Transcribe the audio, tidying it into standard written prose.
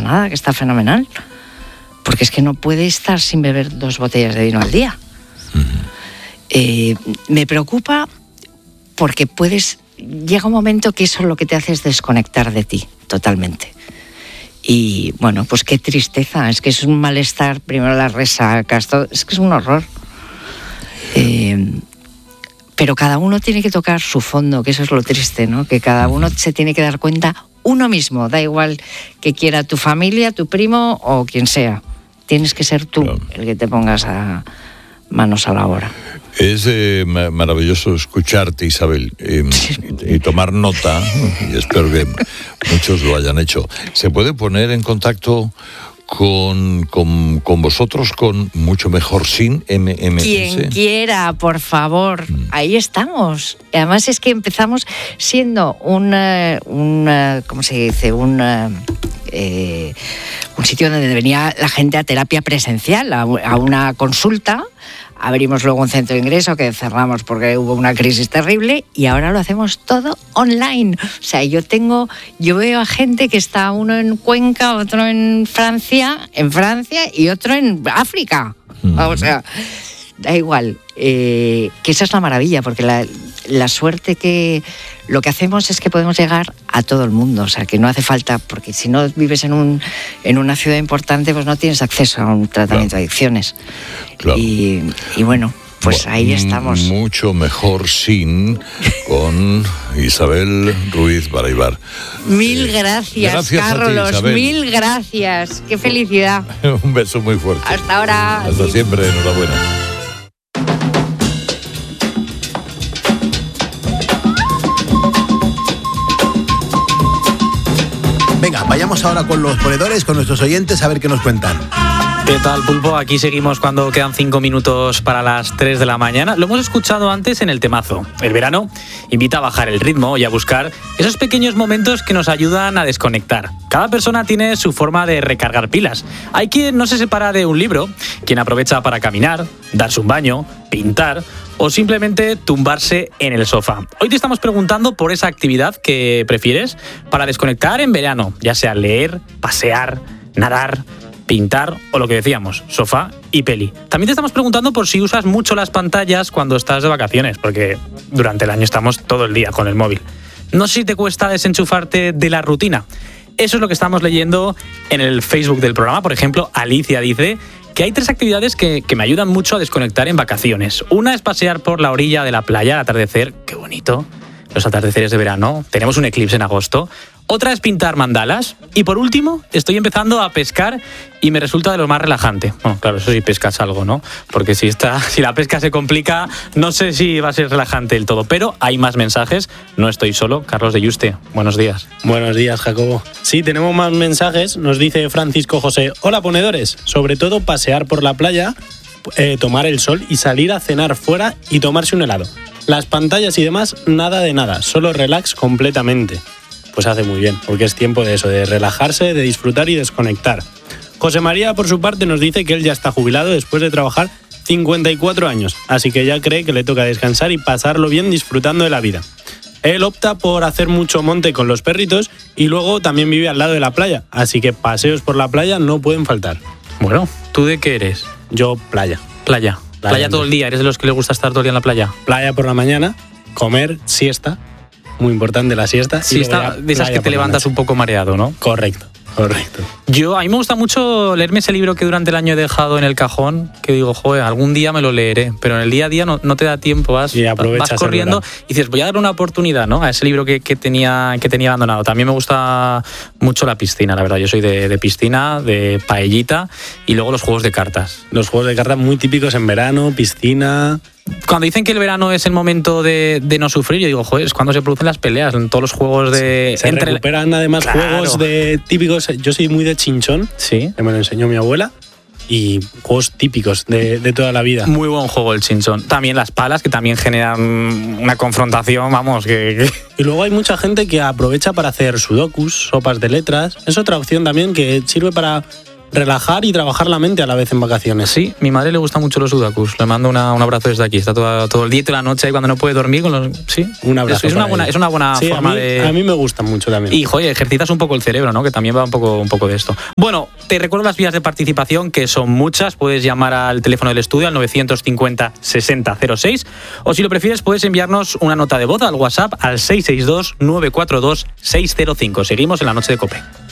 nada, que está fenomenal. Porque es que no puede estar sin beber 2 botellas de vino al día. Me preocupa porque llega un momento que eso lo que te hace es desconectar de ti totalmente. Y bueno, pues qué tristeza, es que es un malestar, primero la resaca, es que es un horror. Pero cada uno tiene que tocar su fondo, que eso es lo triste, ¿no? Que cada uno se tiene que dar cuenta uno mismo, da igual que quiera tu familia, tu primo o quien sea. Tienes que ser tú el que te pongas manos a la obra. Es maravilloso escucharte, Isabel, y tomar nota, y espero que muchos lo hayan hecho. ¿Se puede poner en contacto con vosotros con Mucho Mejor Sin MMS? Quien quiera, por favor, ahí estamos. Además es que empezamos siendo ¿cómo se dice? Un sitio donde venía la gente a terapia presencial, a una consulta. Abrimos luego un centro de ingreso que cerramos porque hubo una crisis terrible y ahora lo hacemos todo online. O sea, yo veo a gente que está uno en Cuenca, otro en Francia y otro en África. O sea, da igual. Que esa es la maravilla, porque la suerte que lo que hacemos es que podemos llegar a todo el mundo. O sea, que no hace falta, porque si no vives en una ciudad importante, pues no tienes acceso a un tratamiento de adicciones. Claro. Y bueno, pues ahí estamos. Mucho Mejor Sin, con Isabel Ruiz Baraybar. Mil gracias, Carlos. Ti, mil gracias. Qué felicidad. Un beso muy fuerte. Hasta ahora. Hasta siempre. Enhorabuena. Venga, vayamos ahora con los ponedores, con nuestros oyentes, a ver qué nos cuentan. ¿Qué tal, Pulpo? Aquí seguimos cuando quedan 5 minutos para las 3 de la mañana. Lo hemos escuchado antes en el temazo. El verano invita a bajar el ritmo y a buscar esos pequeños momentos que nos ayudan a desconectar. Cada persona tiene su forma de recargar pilas. Hay quien no se separa de un libro, quien aprovecha para caminar, darse un baño, pintar o simplemente tumbarse en el sofá. Hoy te estamos preguntando por esa actividad que prefieres para desconectar en verano, ya sea leer, pasear, nadar, pintar o lo que decíamos, sofá y peli. También te estamos preguntando por si usas mucho las pantallas cuando estás de vacaciones, porque durante el año estamos todo el día con el móvil. No sé si te cuesta desenchufarte de la rutina. Eso es lo que estamos leyendo en el Facebook del programa. Por ejemplo, Alicia dice que hay 3 actividades que me ayudan mucho a desconectar en vacaciones. Una es pasear por la orilla de la playa al atardecer. ¡Qué bonito! Los atardeceres de verano. Tenemos un eclipse en agosto. Otra es pintar mandalas. Y por último, estoy empezando a pescar y me resulta de lo más relajante. Bueno, claro, eso sí pescas algo, ¿no? Porque si la pesca se complica, no sé si va a ser relajante del todo. Pero hay más mensajes. No estoy solo. Carlos de Yuste, buenos días. Buenos días, Jacobo. Sí, tenemos más mensajes. Nos dice Francisco José: hola, ponedores. Sobre todo pasear por la playa, tomar el sol y salir a cenar fuera y tomarse un helado. Las pantallas y demás, nada de nada. Solo relax completamente. Pues hace muy bien, porque es tiempo de eso, de relajarse, de disfrutar y desconectar. José María, por su parte, nos dice que él ya está jubilado después de trabajar 54 años, así que ya cree que le toca descansar y pasarlo bien disfrutando de la vida. Él opta por hacer mucho monte con los perritos y luego también vive al lado de la playa, así que paseos por la playa no pueden faltar. Bueno, ¿tú de qué eres? Yo, playa. Playa todo el día, ¿eres de los que le gusta estar todo el día en la playa? Playa por la mañana, comer, siesta. Muy importante la siesta. Siesta de esas que te levantas un poco mareado, ¿no? Correcto. A mí me gusta mucho leerme ese libro que durante el año he dejado en el cajón, que digo, joder, algún día me lo leeré, pero en el día a día no te da tiempo, vas corriendo y dices, voy a darle una oportunidad, ¿no? A ese libro que tenía abandonado. También me gusta mucho la piscina, la verdad. Yo soy de piscina, de paellita y luego los juegos de cartas. Los juegos de cartas muy típicos en verano, piscina. Cuando dicen que el verano es el momento de no sufrir, yo digo, joder, es cuando se producen las peleas en todos los juegos de... Se recuperan además juegos de típicos. Yo soy muy de chinchón, sí, que me lo enseñó mi abuela, y juegos típicos de toda la vida. Muy buen juego el chinchón. También las palas, que también generan una confrontación, vamos, que... Y luego hay mucha gente que aprovecha para hacer sudokus, sopas de letras. Es otra opción también que sirve para relajar y trabajar la mente a la vez en vacaciones. Sí, mi madre le gusta mucho los sudokus. Le mando un abrazo desde aquí. Está todo el día y toda la noche ahí cuando no puede dormir con los... Sí, un abrazo. Es una buena sí, forma de... A mí me gustan mucho también. Y, joder, ejercitas un poco el cerebro, ¿no? Que también va un poco de esto. Bueno, te recuerdo las vías de participación, que son muchas. Puedes llamar al teléfono del estudio, al 950 60 06, o si lo prefieres, puedes enviarnos una nota de voz al WhatsApp al 662 942 605. Seguimos en la noche de COPE.